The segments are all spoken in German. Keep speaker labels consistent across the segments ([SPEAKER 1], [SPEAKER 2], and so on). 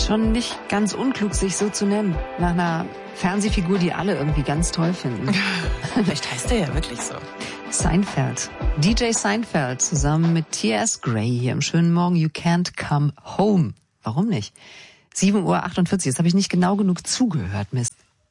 [SPEAKER 1] Schon nicht ganz unklug, sich so zu nennen. Nach einer Fernsehfigur, die alle irgendwie ganz toll finden.
[SPEAKER 2] Vielleicht heißt er ja wirklich so.
[SPEAKER 1] Seinfeld. DJ Seinfeld zusammen mit T.S. Gray hier im schönen Morgen. You can't come home. Warum nicht? 7:48 Uhr. Jetzt habe ich nicht genau genug zugehört, Mist.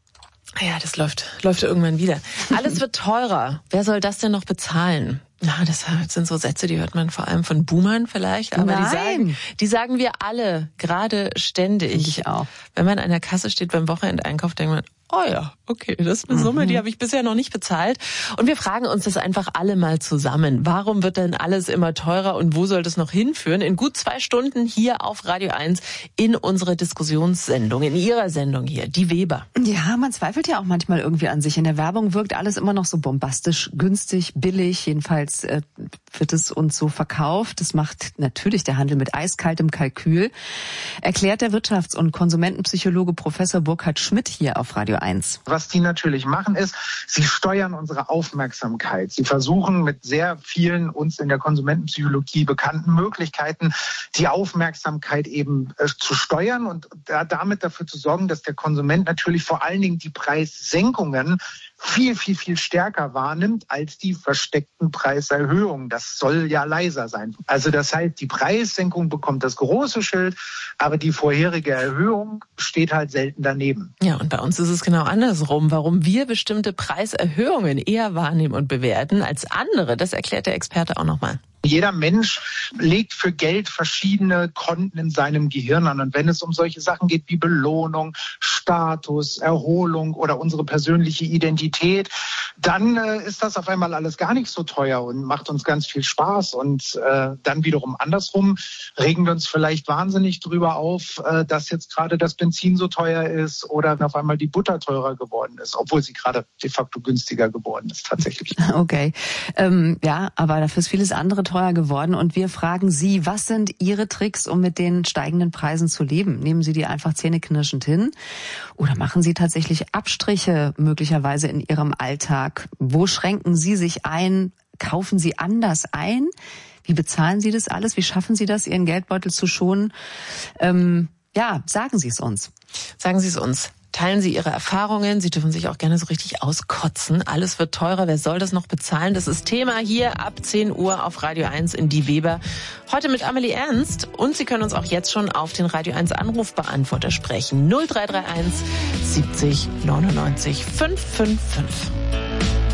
[SPEAKER 2] Ja, das läuft irgendwann wieder. Alles wird teurer. Wer soll das denn noch bezahlen? Na, das sind so Sätze, die hört man vor allem von Boomern vielleicht. Aber die sagen wir alle, gerade ständig.
[SPEAKER 1] Ich auch.
[SPEAKER 2] Wenn man an der Kasse steht beim Wochenendeinkauf, denkt man, oh ja, okay, das ist eine Summe, die habe ich bisher noch nicht bezahlt. Und wir fragen uns das einfach alle mal zusammen. Warum wird denn alles immer teurer und wo soll das noch hinführen? In gut 2 Stunden hier auf Radio 1 in unserer Diskussionssendung, in Ihrer Sendung hier, die Weber.
[SPEAKER 1] Ja, man zweifelt ja auch manchmal irgendwie an sich. In der Werbung wirkt alles immer noch so bombastisch, günstig, billig. Jedenfalls wird es uns so verkauft. Das macht natürlich der Handel mit eiskaltem Kalkül. Erklärt der Wirtschafts- und Konsumentenpsychologe Professor Burkhard Schmidt hier auf Radio 1.
[SPEAKER 3] Was die natürlich machen ist, sie steuern unsere Aufmerksamkeit. Sie versuchen mit sehr vielen uns in der Konsumentenpsychologie bekannten Möglichkeiten die Aufmerksamkeit eben zu steuern und damit dafür zu sorgen, dass der Konsument natürlich vor allen Dingen die Preissenkungen viel stärker wahrnimmt als die versteckten Preiserhöhungen. Das soll ja leiser sein. Also das heißt, die Preissenkung bekommt das große Schild, aber die vorherige Erhöhung steht halt selten daneben.
[SPEAKER 2] Ja, und bei uns ist es genau andersrum. Warum wir bestimmte Preiserhöhungen eher wahrnehmen und bewerten als andere, das erklärt der Experte auch nochmal.
[SPEAKER 3] Jeder Mensch legt für Geld verschiedene Konten in seinem Gehirn an. Und wenn es um solche Sachen geht wie Belohnung, Status, Erholung oder unsere persönliche Identität, dann ist das auf einmal alles gar nicht so teuer und macht uns ganz viel Spaß. Und dann wiederum andersrum regen wir uns vielleicht wahnsinnig drüber auf, dass jetzt gerade das Benzin so teuer ist oder auf einmal die Butter teurer geworden ist, obwohl sie gerade de facto günstiger geworden ist tatsächlich.
[SPEAKER 1] Okay, ja, aber dafür ist vieles andere teuer geworden und wir fragen Sie, was sind Ihre Tricks, um mit den steigenden Preisen zu leben? Nehmen Sie die einfach zähneknirschend hin oder machen Sie tatsächlich Abstriche möglicherweise in Ihrem Alltag? Wo schränken Sie sich ein? Kaufen Sie anders ein? Wie bezahlen Sie das alles? Wie schaffen Sie das, Ihren Geldbeutel zu schonen? Ja, sagen Sie es uns.
[SPEAKER 2] Sagen Sie es uns. Teilen Sie Ihre Erfahrungen. Sie dürfen sich auch gerne so richtig auskotzen. Alles wird teurer. Wer soll das noch bezahlen? Das ist Thema hier ab 10 Uhr auf Radio 1 in Die Weber. Heute mit Amelie Ernst. Und Sie können uns auch jetzt schon auf den Radio 1 Anrufbeantworter sprechen. 0331 70 99 555.